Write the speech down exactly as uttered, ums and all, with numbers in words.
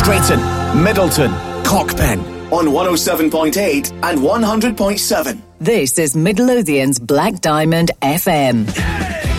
Drayton, Middleton, Cockpen on one oh seven point eight and one hundred point seven. This is Midlothian's Black Diamond F M.